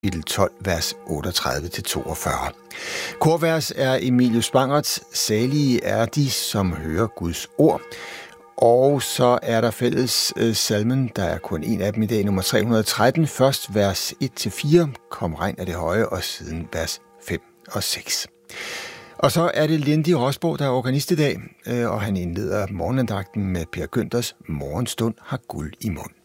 kapitel 12, vers 38-42. Korvers er Emilius Bangerts Salige er de, som hører Guds ord. Og så er der fælles salmen, der er kun en af dem i dag, nummer 313. Først vers 1-4, kom regn af det høje, og siden vers 5 og 6. Og så er det Lindy Rosborg, der er organist i dag, og han indleder morgenandagten med Per Günters Morgenstund har guld i mund.